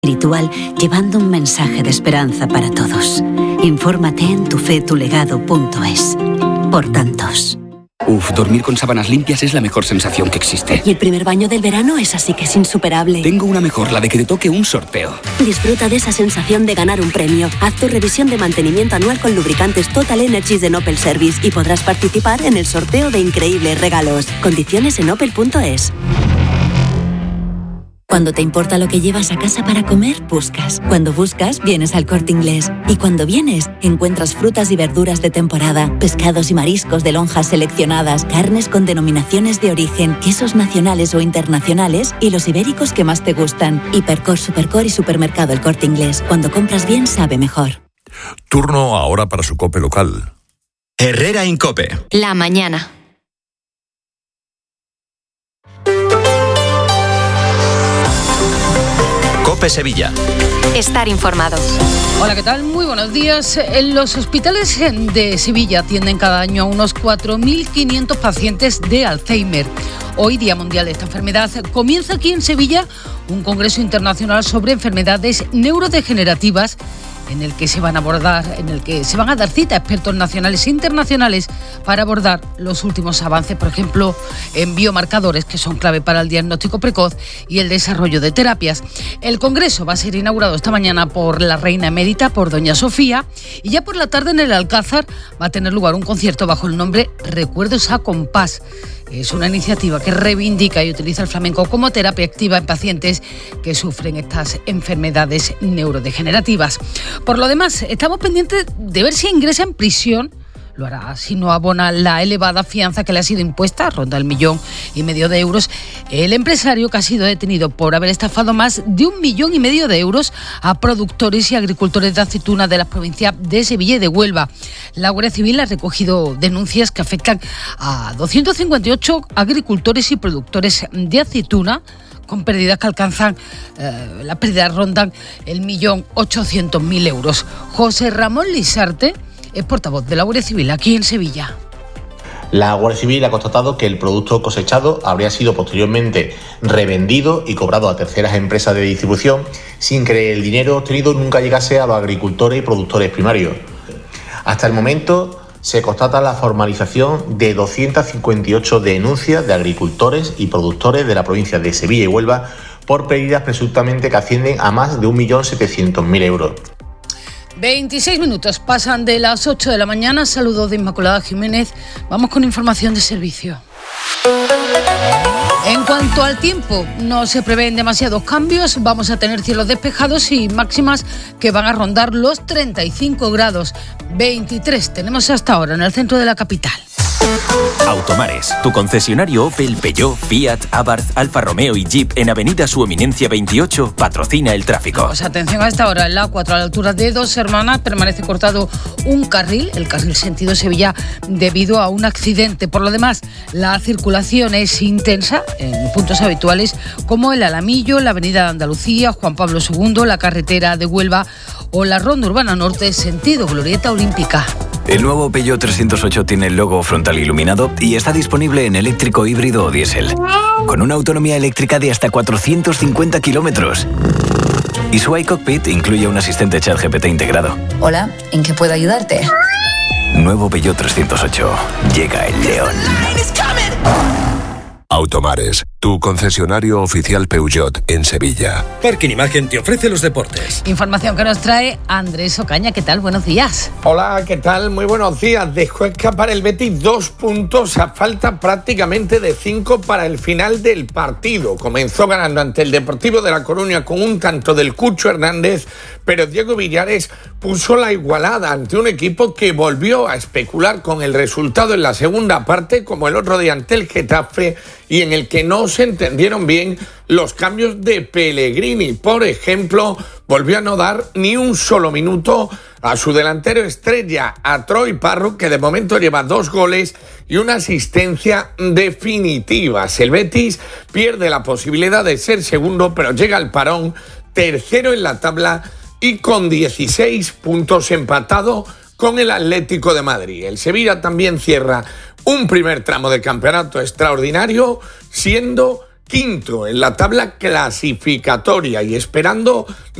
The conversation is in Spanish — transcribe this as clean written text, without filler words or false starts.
espiritual, llevando un mensaje de esperanza para todos. Infórmate en tufetulegado.es. Por tantos. Dormir con sábanas limpias es la mejor sensación que existe. Y el primer baño del verano es así que es insuperable. Tengo una mejor, la de que te toque un sorteo. Disfruta de esa sensación de ganar un premio. Haz tu revisión de mantenimiento anual con lubricantes Total Energies de Opel Service y podrás participar en el sorteo de increíbles regalos. Condiciones en opel.es. Cuando te importa lo que llevas a casa para comer, buscas. Cuando buscas, vienes al Corte Inglés. Y cuando vienes, encuentras frutas y verduras de temporada, pescados y mariscos de lonjas seleccionadas, carnes con denominaciones de origen, quesos nacionales o internacionales y los ibéricos que más te gustan. Hipercor, Supercor y Supermercado El Corte Inglés. Cuando compras bien, sabe mejor. Turno ahora para su COPE local. Herrera Incope. La mañana. COPE Sevilla. Estar informado. Hola, ¿qué tal? Muy buenos días. En los hospitales de Sevilla atienden cada año a unos 4.500 pacientes de Alzheimer. Hoy, Día Mundial de esta enfermedad, comienza aquí en Sevilla un congreso internacional sobre enfermedades neurodegenerativas en el que se van a dar cita a expertos nacionales e internacionales para abordar los últimos avances, por ejemplo, en biomarcadores que son clave para el diagnóstico precoz y el desarrollo de terapias. El congreso va a ser inaugurado esta mañana por la reina emérita, por doña Sofía, y ya por la tarde en el Alcázar va a tener lugar un concierto bajo el nombre Recuerdos a Compás. Es una iniciativa que reivindica y utiliza el flamenco como terapia activa en pacientes que sufren estas enfermedades neurodegenerativas. Por lo demás, estamos pendientes de ver si ingresa en prisión. Lo hará si no abona la elevada fianza que le ha sido impuesta, ronda el 1,5 millón de euros. El empresario que ha sido detenido por haber estafado más de 1,5 millón de euros a productores y agricultores de aceituna de las provincias de Sevilla y de Huelva. La Guardia Civil ha recogido denuncias que afectan a 258 agricultores y productores de aceituna, con pérdidas que alcanzan, las pérdidas rondan el 1.800.000 euros. José Ramón Lisarte es portavoz de la Guardia Civil aquí en Sevilla. La Guardia Civil ha constatado que el producto cosechado habría sido posteriormente revendido y cobrado a terceras empresas de distribución sin que el dinero obtenido nunca llegase a los agricultores y productores primarios. Hasta el momento se constata la formalización de 258 denuncias de agricultores y productores de la provincia de Sevilla y Huelva por pérdidas presuntamente que ascienden a más de 1.700.000 euros. 26 minutos pasan de las 8 de la mañana. Saludos de Inmaculada Jiménez. Vamos con información de servicio. En cuanto al tiempo, no se prevén demasiados cambios. Vamos a tener cielos despejados y máximas que van a rondar los 35 grados. 23 tenemos hasta ahora en el centro de la capital. Automares, tu concesionario Opel, Peugeot, Fiat, Abarth, Alfa Romeo y Jeep en Avenida Su Eminencia 28 patrocina el tráfico. Pues atención a esta hora, en la A4 a la altura de Dos Hermanas permanece cortado un carril, el carril sentido Sevilla, debido a un accidente. Por lo demás, la circulación es intensa en puntos habituales como el Alamillo, la Avenida de Andalucía, Juan Pablo II, la carretera de Huelva o la Ronda Urbana Norte sentido Glorieta Olímpica. El nuevo Peugeot 308 tiene el logo frontal iluminado y está disponible en eléctrico, híbrido o diésel, con una autonomía eléctrica de hasta 450 kilómetros. Y su iCockpit incluye un asistente ChatGPT integrado. Hola, ¿en qué puedo ayudarte? Nuevo Peugeot 308. Llega el león. Automares, tu concesionario oficial Peugeot en Sevilla. Parking Imagen te ofrece los deportes. Información que nos trae Andrés Ocaña. ¿Qué tal? Buenos días. Hola, ¿qué tal? Muy buenos días. Dejó escapar el Betis 2 puntos a falta prácticamente de 5 para el final del partido. Comenzó ganando ante el Deportivo de La Coruña con un tanto del Cucho Hernández, pero Diego Villares puso la igualada ante un equipo que volvió a especular con el resultado en la segunda parte, como el otro día ante el Getafe, y en el que no se entendieron bien los cambios de Pellegrini. Por ejemplo, volvió a no dar ni un solo minuto a su delantero estrella, a Troy Parro, que de momento lleva 2 goles y una asistencia definitiva. El Betis pierde la posibilidad de ser segundo, pero llega al parón, tercero en la tabla y con 16 puntos empatado con el Atlético de Madrid. El Sevilla también cierra un primer tramo de campeonato extraordinario, siendo quinto en la tabla clasificatoria y esperando